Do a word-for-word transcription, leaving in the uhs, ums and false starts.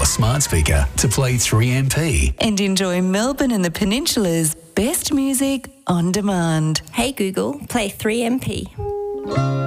smart speaker to play three M P. And enjoy Melbourne and the Peninsula's best music on demand. Hey Google, play three M P.